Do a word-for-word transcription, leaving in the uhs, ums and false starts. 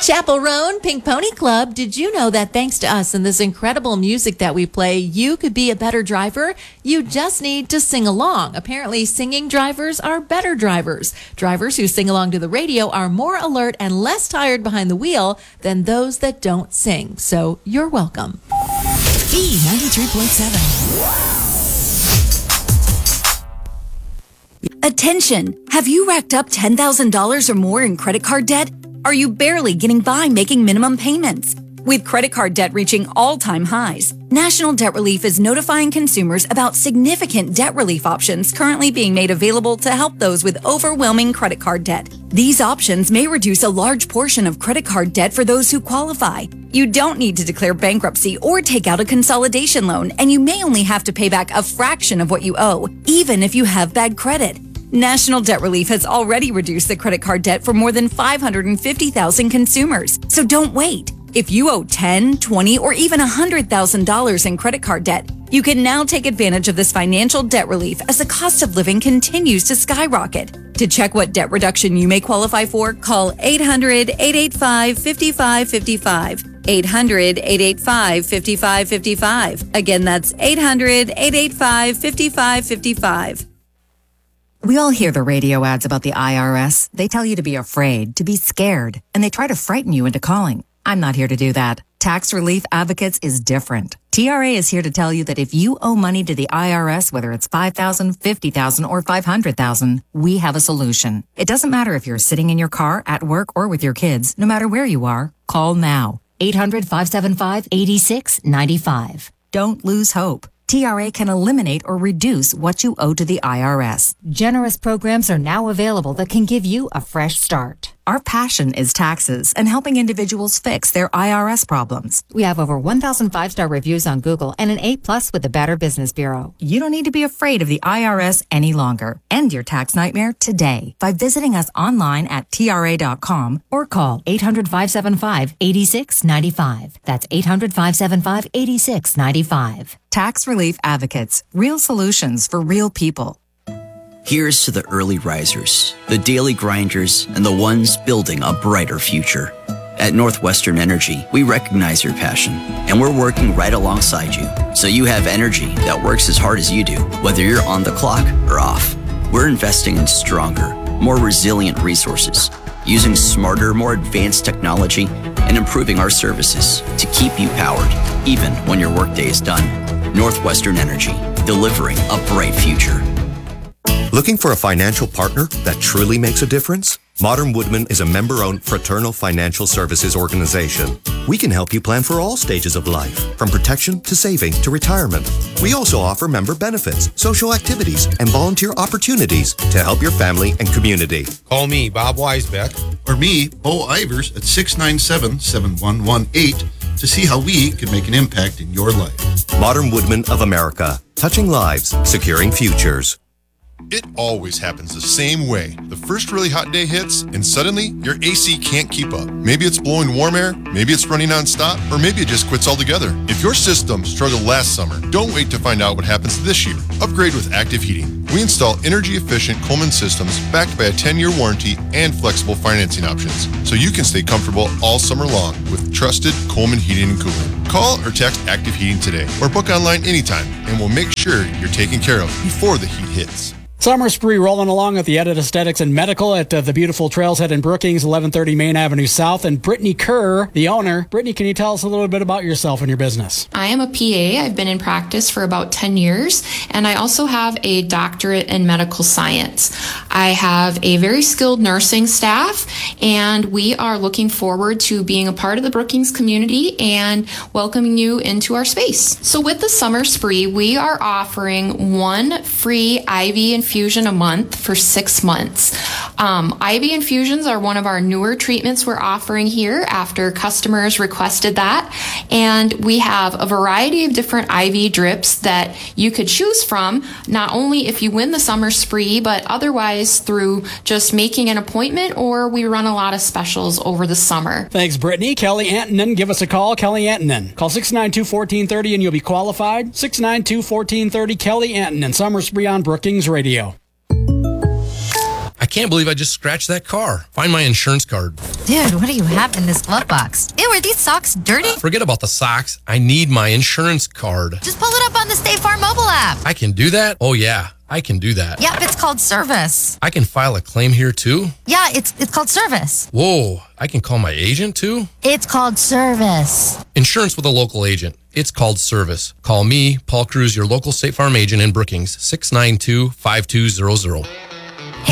Chaperone Pink Pony Club, did you know that thanks to us and this incredible music that we play, you could be a better driver? You just need to sing along. Apparently, singing drivers are better drivers. Drivers who sing along to the radio are more alert and less tired behind the wheel than those that don't sing. So you're welcome. B ninety-three point seven. Attention! Have you racked up ten thousand dollars or more in credit card debt? Are you barely getting by making minimum payments? With credit card debt reaching all-time highs, National Debt Relief is notifying consumers about significant debt relief options currently being made available to help those with overwhelming credit card debt. These options may reduce a large portion of credit card debt for those who qualify. You don't need to declare bankruptcy or take out a consolidation loan, and you may only have to pay back a fraction of what you owe, even if you have bad credit. National Debt Relief has already reduced the credit card debt for more than five hundred fifty thousand consumers. So don't wait. If you owe ten thousand dollars, twenty thousand dollars, or even one hundred thousand dollars in credit card debt, you can now take advantage of this financial debt relief as the cost of living continues to skyrocket. To check what debt reduction you may qualify for, call eight hundred, eight eight five, five five five five. eight hundred, eight eight five, five five five five. Again, that's eight hundred, eight eight five, five five five five. We all hear the radio ads about the I R S. They tell you to be afraid, to be scared, and they try to frighten you into calling. I'm not here to do that. Tax Relief Advocates is different. T R A is here to tell you that if you owe money to the I R S, whether it's five thousand dollars, fifty thousand dollars, or five hundred thousand dollars, we have a solution. It doesn't matter if you're sitting in your car, at work, or with your kids. No matter where you are, call now. eight hundred, five seven five, eight six nine five. Don't lose hope. T R A can eliminate or reduce what you owe to the I R S. Generous programs are now available that can give you a fresh start. Our passion is taxes and helping individuals fix their I R S problems. We have over one thousand five-star reviews on Google and an A plus with the Better Business Bureau. You don't need to be afraid of the I R S any longer. End your tax nightmare today by visiting us online at T R A dot com or call eight hundred, five seven five, eight six nine five. That's eight hundred, five seven five, eight six nine five. Tax Relief Advocates. Real solutions for real people. Here's to the early risers, the daily grinders, and the ones building a brighter future. At Northwestern Energy, we recognize your passion, and we're working right alongside you, so you have energy that works as hard as you do, whether you're on the clock or off. We're investing in stronger, more resilient resources, using smarter, more advanced technology, and improving our services to keep you powered, even when your workday is done. Northwestern Energy, delivering a bright future. Looking for a financial partner that truly makes a difference? Modern Woodman is a member-owned fraternal financial services organization. We can help you plan for all stages of life, from protection to saving to retirement. We also offer member benefits, social activities, and volunteer opportunities to help your family and community. Call me, Bob Weisbeck. Or me, Bo Ivers, at six nine seven, seven one one eight to see how we can make an impact in your life. Modern Woodman of America. Touching lives, securing futures. It always happens the same way. The first really hot day hits, and suddenly your A C can't keep up. Maybe it's blowing warm air, maybe it's running non-stop, or maybe it just quits altogether. If your system struggled last summer, don't wait to find out what happens this year. Upgrade with Active Heating. We install energy-efficient Coleman systems backed by a ten-year warranty and flexible financing options, so you can stay comfortable all summer long with trusted Coleman Heating and Cooling. Call or text Active Heating today, or book online anytime, and we'll make sure you're taken care of before the heat hits. Summer Spree rolling along at the Edit Aesthetics and Medical at uh, the beautiful Trailshead in Brookings, eleven thirty Main Avenue South. And Brittany Kerr, the owner. Brittany, can you tell us a little bit about yourself and your business? I am a P A. I've been in practice for about ten years, and I also have a doctorate in medical science. I have a very skilled nursing staff, and we are looking forward to being a part of the Brookings community and welcoming you into our space. So with the Summer Spree, we are offering one free I V infusion infusion a month for six months. Um, I V infusions are one of our newer treatments we're offering here after customers requested that. And we have a variety of different I V drips that you could choose from, not only if you win the Summer Spree, but otherwise through just making an appointment, or we run a lot of specials over the summer. Thanks, Brittany. Kelly Antonin, give us a call. Kelly Antonin. Call six nine two, one four three zero and you'll be qualified. six nine two, one four three zero, Kelly Antonin, Summer Spree on Brookings Radio. I can't believe I just scratched that car. Find my insurance card. Dude, what do you have in this glove box? Ew, are these socks dirty? Forget about the socks. I need my insurance card. Just pull it up on the State Farm mobile app. I can do that? Oh, yeah. I can do that. Yep, it's called Service. I can file a claim here, too? Yeah, it's it's called Service. Whoa, I can call my agent, too? It's called Service. Insurance with a local agent. It's called Service. Call me, Paul Cruz, your local State Farm agent in Brookings, six nine two, five two zero zero.